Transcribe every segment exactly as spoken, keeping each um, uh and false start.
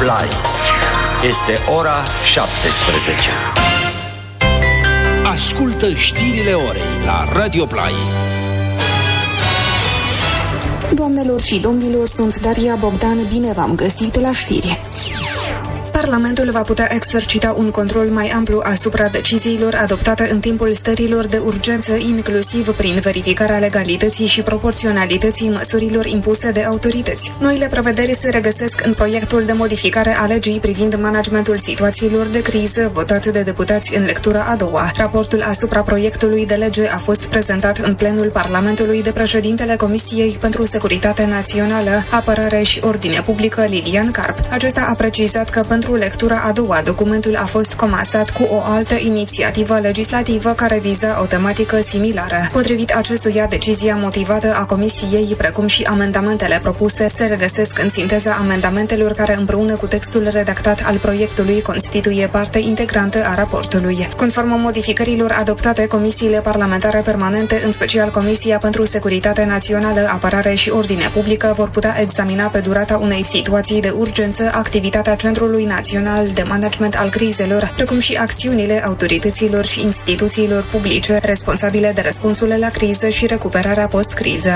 Play. Este ora șaptesprezece. Ascultă știrile orei la Radio Play. Doamnelor și domnilor, sunt Daria Bogdan, bine v-am găsit la știri. Parlamentul va putea exercita un control mai amplu asupra deciziilor adoptate în timpul stărilor de urgență, inclusiv prin verificarea legalității și proporționalității măsurilor impuse de autorități. Noile prevederi se regăsesc în proiectul de modificare a legii privind managementul situațiilor de criză, votat de deputați în lectura a doua. Raportul asupra proiectului de lege a fost prezentat în plenul Parlamentului de președintele Comisiei pentru Securitate Națională, Apărare și Ordine Publică, Lilian Carp. Acesta a precizat că pentru lectura a doua, documentul a fost comasat cu o altă inițiativă legislativă care viza o tematică similară. Potrivit acestuia, decizia motivată a Comisiei, precum și amendamentele propuse, se regăsesc în sinteza amendamentelor care, împreună cu textul redactat al proiectului, constituie parte integrantă a raportului. Conform modificărilor adoptate, comisiile parlamentare permanente, în special Comisia pentru Securitate Națională, Apărare și Ordine Publică, vor putea examina pe durata unei situații de urgență activitatea Centrului Național de Management al Crizelor, precum și acțiunile autorităților și instituțiilor publice responsabile de răspunsul la criză și recuperarea post-criză.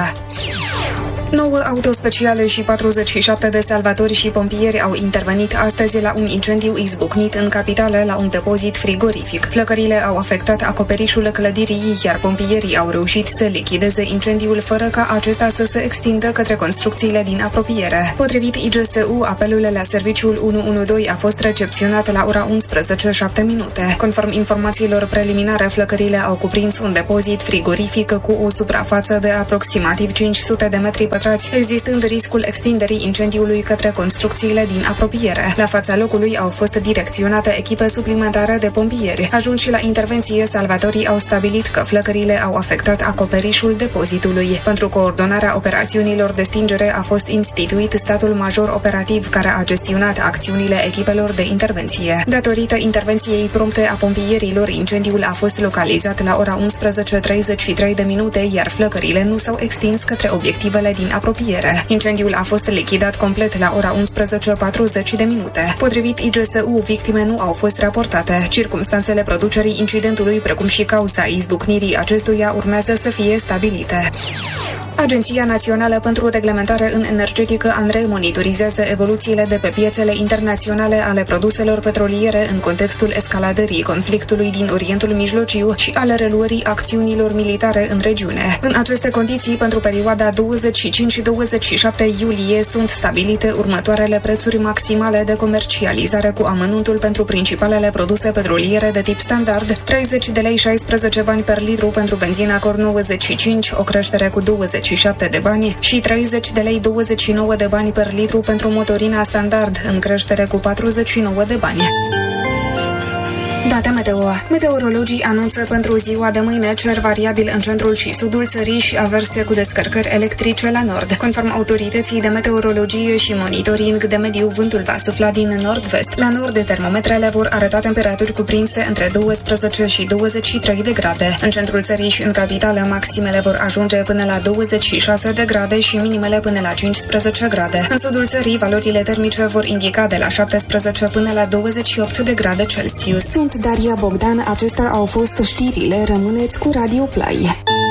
nouă autospeciale și patruzeci și șapte de salvatori și pompieri au intervenit astăzi la un incendiu izbucnit în capitală la un depozit frigorific. Flăcările au afectat acoperișul clădirii, iar pompierii au reușit să lichideze incendiul fără ca acesta să se extindă către construcțiile din apropiere. Potrivit I G S U, apelul la serviciul unu unu doi a fost recepționat la ora unsprezece și șapte minute. Conform informațiilor preliminare, flăcările au cuprins un depozit frigorific cu o suprafață de aproximativ cinci sute de metri pătrați, existând riscul extinderii incendiului către construcțiile din apropiere. La fața locului au fost direcționate echipe suplimentare de pompieri. Ajunși la intervenție, salvatorii au stabilit că flăcările au afectat acoperișul depozitului. Pentru coordonarea operațiunilor de stingere a fost instituit statul major operativ care a gestionat acțiunile echipelor de intervenție. Datorită intervenției prompte a pompierilor, incendiul a fost localizat la ora unsprezece treizeci și trei de minute, iar flăcările nu s-au extins către obiectivele din apropiere. Incendiul a fost lichidat complet la ora unsprezece patruzeci de minute. Potrivit I G S U, victime nu au fost raportate. Circumstanțele producerii incidentului, precum și cauza izbucnirii acestuia, urmează să fie stabilite. Agenția Națională pentru Reglementare în Energetică, ANRE, monitorizează evoluțiile de pe piețele internaționale ale produselor petroliere în contextul escaladării conflictului din Orientul Mijlociu și ale reluării acțiunilor militare în regiune. În aceste condiții, pentru perioada douăzeci și cinci - douăzeci și șapte iulie, sunt stabilite următoarele prețuri maximale de comercializare cu amănuntul pentru principalele produse petroliere de tip standard: treizeci de lei șaisprezece bani per litru pentru benzina Cor nouăzeci și cinci, o creștere cu douăzeci și șapte de bani, și treizeci de lei douăzeci și nouă de bani per litru pentru motorina standard, în creștere cu patruzeci și nouă de bani. Date meteo. Meteorologii anunță pentru ziua de mâine cer variabil în centrul și sudul țării și averse cu descărcări electrice la nord. Conform autorității de meteorologie și monitoring de mediu, vântul va sufla din nord-vest. La nord, termometrele vor arăta temperaturi cuprinse între douăsprezece și douăzeci și trei de grade. În centrul țării și în capitală, maximele vor ajunge până la douăzeci și șase de grade și minimele până la cincisprezece grade. În sudul țării, valorile termice vor indica de la șaptesprezece până la douăzeci și opt de grade Celsius. Sunt Daria Bogdan, acestea au fost știrile, rămâneți cu Radio Play.